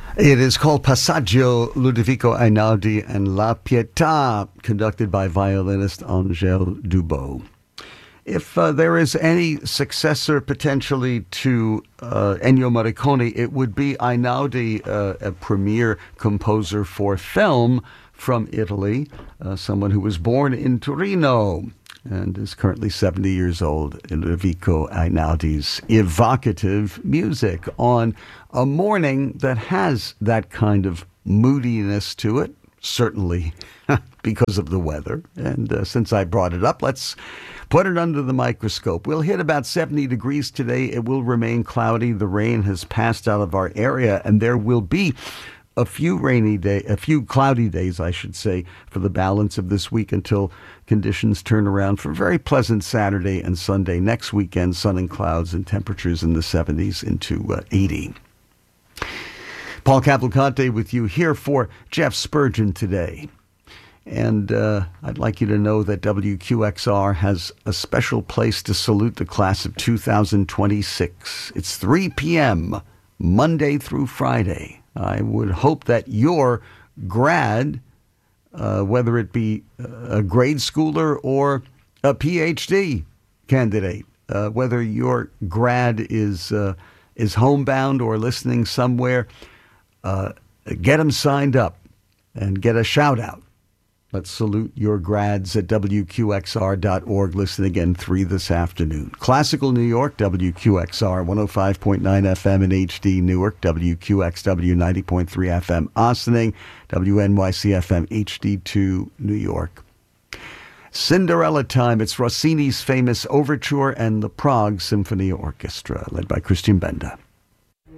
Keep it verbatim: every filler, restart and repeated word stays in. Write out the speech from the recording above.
It is called Passaggio, Ludovico Einaudi and La Pietà, conducted by violinist Angèle Dubot. If uh, there is any successor potentially to uh, Ennio Morricone, it would be Einaudi, uh, a premier composer for film from Italy, uh, someone who was born in Torino and is currently seventy years old. Ludovico Einaudi's evocative music on a morning that has that kind of moodiness to it, certainly because of the weather. And uh, since I brought it up, let's put it under the microscope. We'll hit about seventy degrees today. It will remain cloudy. The rain has passed out of our area, and there will be a few rainy day, a few cloudy days, I should say, for the balance of this week until conditions turn around for a very pleasant Saturday and Sunday. Next weekend, sun and clouds and temperatures in the seventies into uh, eighty. Paul Cavalcante with you here for Jeff Spurgeon today. And uh, I'd like you to know that W Q X R has a special place to salute the class of two thousand twenty-six. It's three p.m. Monday through Friday. I would hope that your grad, uh, whether it be a grade schooler or a P H D candidate, uh, whether your grad is uh, is homebound or listening somewhere, uh, get them signed up and get a shout out. Let's salute your grads at W Q X R dot org. Listen again, three this afternoon. Classical New York, W Q X R, one oh five point nine F M in H D Newark, W Q X W ninety point three F M Ossining, W N Y C F M H D two New York. Cinderella Time. It's Rossini's famous overture and the Prague Symphony Orchestra, led by Christian Benda.